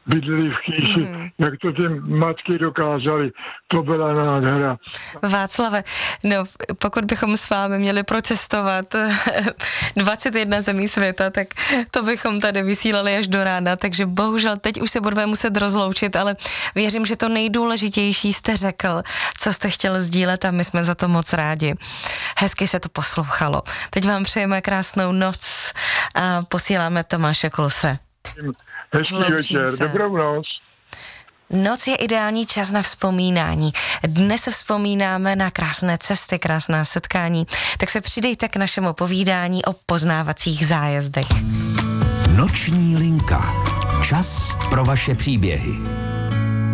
bydleli v kýši, jak to ty matky dokázaly, to byla nádhera. Václave, no pokud bychom s vámi měli procestovat 21 zemí světa, tak to bychom tady vysílali až do rána, takže bohužel teď už se budeme muset rozloučit, ale věřím, že to nejdůležitější jste řekl, co jste chtěl sdílet a my jsme za to moc rádi. Hezky se to poslouchalo. Teď vám přejeme krásnou noc a posíláme Tomáše Kluse. Hezký večer, dobrou noc. Noc je ideální čas na vzpomínání. Dnes vzpomínáme na krásné cesty, krásná setkání, tak se přidejte k našemu povídání o poznávacích zájezdech. Noční linka. Čas pro vaše příběhy.